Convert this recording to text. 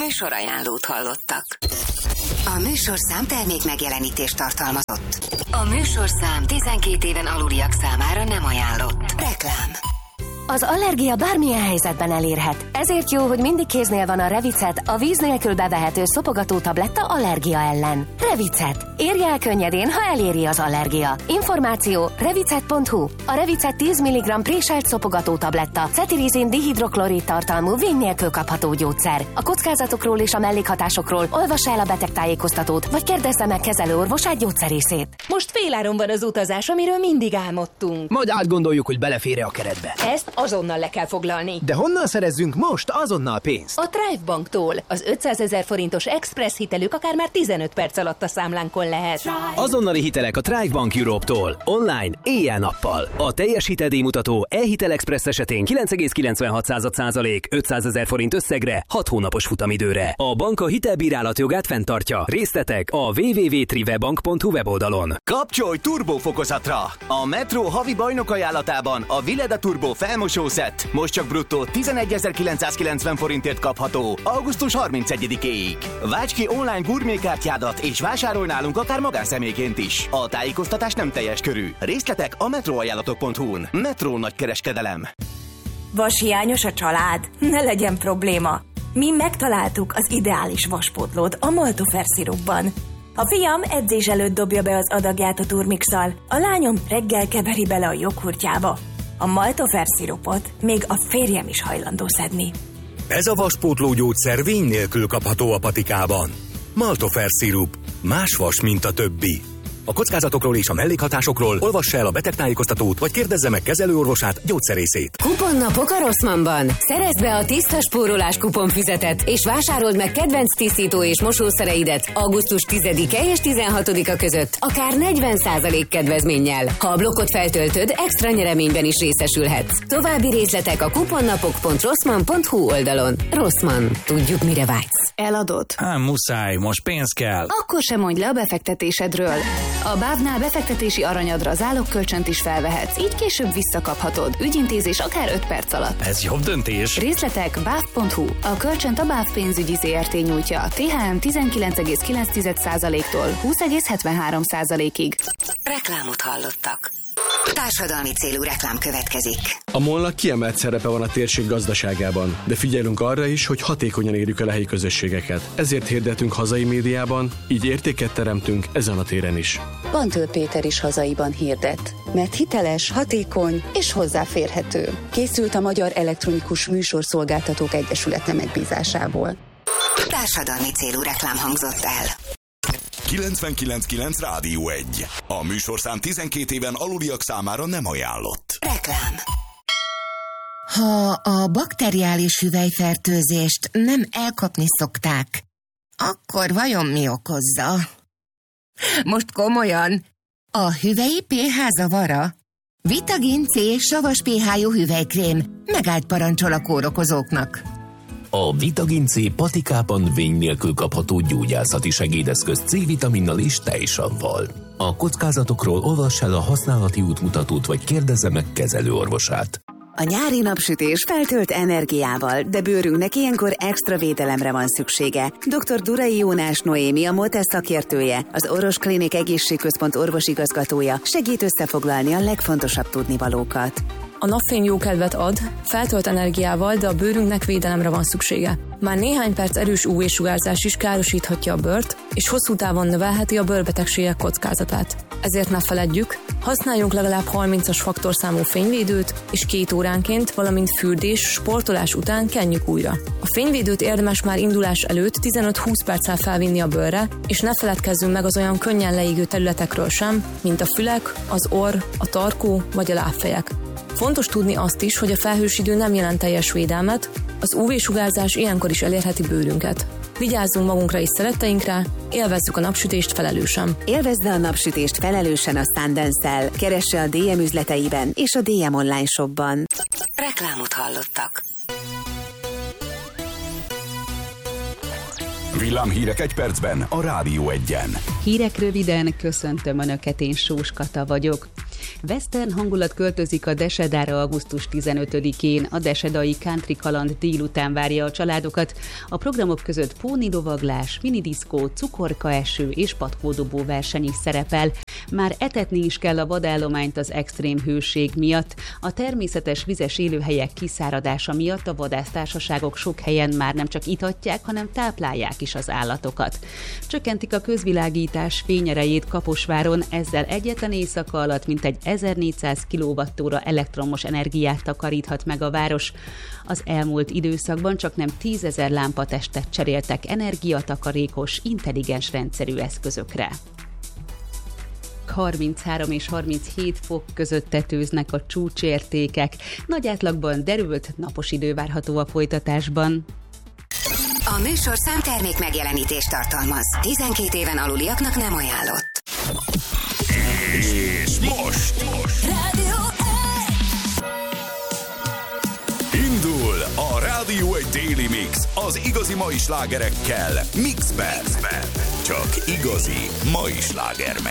Műsorajánlót hallottak. A műsorszám termék megjelenítést tartalmazott. A műsorszám 12 éven aluliak számára nem ajánlott. Reklám. Az allergia bármilyen helyzetben elérhet. Ezért jó, hogy mindig kéznél van a Revicet, a víz nélkül bevehető szopogató tabletta allergia ellen. Revicet. Érje el könnyedén, ha eléri az allergia. Információ revicet.hu. A Revicet 10 mg préselt szopogató tabletta, cetirizin dihidroklorid tartalmú vény nélkül kapható gyógyszer. A kockázatokról és a mellékhatásokról olvassa el a betegtájékoztatót, vagy kérdezze meg kezelőorvosát, gyógyszerészét. Most féláron van az utazás, amiről mindig álmodtunk. Majd átgondoljuk, hogy belefér-e a keretbe. Ezt azonnal le kell foglalni. De honnan szerezzünk most azonnal pénzt? A Thrive Banktól. Az 500 000 forintos express hitelük akár már 15 perc alatt a számlánkon lehet. Azonnali hitelek a Thrive Bank Europe-tól. Online, éjjel-nappal. A teljes hiteldíjmutató e-hitel express esetén 9,96%, 500 000 forint összegre, 6 hónapos futamidőre. A bank a hitelbírálat jogát fenntartja. Részletek a www.trivebank.hu weboldalon. Kapcsolj turbofokozatra! A Metro havi bajnok ajánlatában a Vileda Turbo felmosószett most csak bruttó 11.990 forintért kapható augusztus 31-éig. Válts ki online gurmékártyádat és vásárolj nálunk akár magánszemélyként is. A tájékoztatás nem teljes körű. Részletek a metroajánlatok.hu-n. Metro nagykereskedelem. Vashiányos a család? Ne legyen probléma. Mi megtaláltuk az ideális vaspótlót a Maltofer szirupban. A fiam edzés előtt dobja be az adagját a turmixal, a lányom reggel keveri bele a joghurtjába. A Maltofer szirupot még a férjem is hajlandó szedni. Ez a vaspótló gyógyszer vény nélkül kapható a patikában. Maltofer szirup. Más vas, mint a többi. A kockázatokról és a mellékhatásokról olvassa el a betegtájékoztatót, vagy kérdezze meg kezelőorvosát, gyógyszerészét. Kuponnapok a Rossmannban. Szerezd be a tiszta spórolás kuponfüzetet, és vásárold meg kedvenc tisztító és mosószereidet augusztus 10-e és 16-a között, akár 40% kedvezménnyel. Ha a blokkot feltöltöd, extra nyereményben is részesülhetsz. További részletek a kuponnapok.rossmann.hu oldalon. Rossmann. Tudjuk, mire vágysz. Eladod? Muszáj, most pénz kell. Akkor sem mondj le a befektetésedről. A BÁV-nál befektetési aranyadra zálogkölcsönt is felvehetsz, így később visszakaphatod. Ügyintézés akár 5 perc alatt. Ez jobb döntés. Részletek BÁV.hu. A kölcsönt a BÁV pénzügyi ZRT nyújtja. THM 19,9%-tól 20,73%-ig. Reklámot hallottak. Társadalmi célú reklám következik. A MOL-nak kiemelt szerepe van a térség gazdaságában, de figyelünk arra is, hogy hatékonyan érjük el a helyi közösségeket. Ezért hirdetünk hazai médiában, így értéket teremtünk ezen a téren is. Bantől Péter is hazaiban hirdet, mert hiteles, hatékony és hozzáférhető. Készült a Magyar Elektronikus Műsorszolgáltatók Egyesülete megbízásából. Társadalmi célú reklám hangzott el. 99.9 Rádió 1. A műsorszám 12 éven aluliak számára nem ajánlott. Reklám. Ha a bakteriális hüvelyfertőzést nem elkapni szokták, akkor vajon mi okozza? Most komolyan, a hüvelyi pH zavara? Vitagin C savas pH-jú hüvelykrém megállt parancsol a kórokozóknak. A Vitagin C patikában vény nélkül kapható gyógyászati segédeszköz C-vitaminnal és tejsavval. A kockázatokról olvass el a használati útmutatót, vagy kérdezze meg kezelőorvosát. A nyári napsütés feltölt energiával, de bőrünknek ilyenkor extra védelemre van szüksége. Dr. Durai Jónás Noémi, a Moltesz szakértője, az Orvosklinik Egészségközpont orvosigazgatója segít összefoglalni a legfontosabb tudnivalókat. A napfény jó kedvet ad, feltölt energiával, de a bőrünknek védelemre van szüksége. Már néhány perc erős UV-sugárzás is károsíthatja a bőrt, és hosszú távon növelheti a bőrbetegségek kockázatát. Ezért ne feledjük, használjunk legalább 30-as faktorszámú fényvédőt, és 2 óránként, valamint fürdés, sportolás után kenjük újra. A fényvédőt érdemes már indulás előtt 15-20 perccel felvinni a bőrre, és ne feledkezzünk meg az olyan könnyen leégő területekről sem, mint a fülek, az orr, a tarkó vagy a lábfejek. Fontos tudni azt is, hogy a felhős idő nem jelent teljes védelmet, az UV-sugárzás ilyenkor is elérheti bőrünket. Vigyázzunk magunkra és szeretteinkre, élvezzük a napsütést felelősen. Élvezze a napsütést felelősen a Sundance-szel. Keresse a DM üzleteiben és a DM online shopban. Reklámot hallottak. Villámhírek egy percben a Rádió 1-en. Hírek röviden, köszöntöm Önöket, én Sós Kata vagyok. Western hangulat költözik a Desedára augusztus 15-én. A desedai country kaland délután várja a családokat. A programok között pónilovaglás, minidiszkó, cukorkaeső és patkódobó verseny is szerepel. Már etetni is kell a vadállományt az extrém hőség miatt. A természetes vizes élőhelyek kiszáradása miatt a vadásztársaságok sok helyen már nem csak itatják, hanem táplálják is az állatokat. Csökkentik a közvilágítás fényerejét Kaposváron, ezzel egyetlen éjszaka alatt mintegy 1400 kWh elektromos energiát takaríthat meg a város. Az elmúlt időszakban csaknem 10 000 lámpatestet cseréltek energiatakarékos, intelligens rendszerű eszközökre. 33 és 37 fok között tetőznek a csúcsértékek. Nagy átlagban derült, napos idő várható a folytatásban. A műsorszám termék megjelenítést tartalmaz. 12 éven aluliaknak nem ajánlott. És most Rádió indul a Rádió egy Daily Mix az igazi mai slágerekkel Mixben. Csak igazi mai sláger